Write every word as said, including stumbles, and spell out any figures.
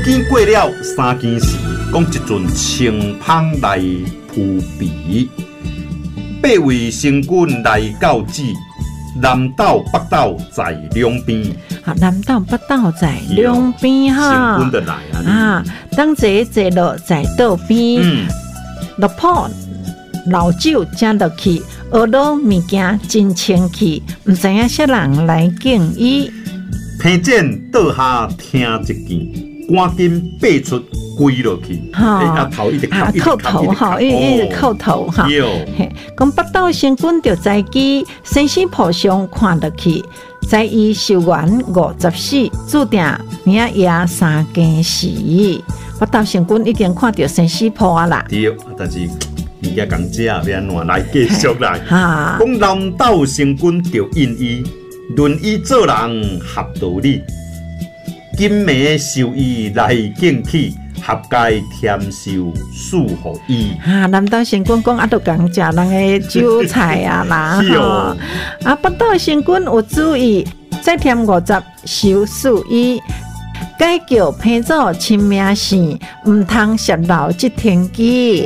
见过了三件事，讲一阵清风来扑鼻，八位神君来告知，南斗北斗在两边。 好，南斗北斗在两边哈。 神君的来啊！ 啊，当坐坐落在道边， 嗯， 落泡老酒加落去，学到物件真清气，唔知影啥人来敬伊。 听见倒下听一件，赶紧爬出跪落去。 哈、 欸，啊头一直啊叩头哈，一一直叩头哈。嘿，讲北斗神君就在基生死簿上看落去，在伊寿元五十四，注定命也三更时。北斗神君已经看到生死簿啊啦。 对，但是物件讲这要安怎来继续来？ 哈， 讲南斗神君就因伊论伊做人合道理，今暝受伊来敬起。合该添寿赐予伊。 哈，南斗神君讲啊，都讲食人的酒菜啊啦哈。啊，北斗神君有注意，再添五十寿赐伊，该叫偏做亲命线，唔通泄露这天机。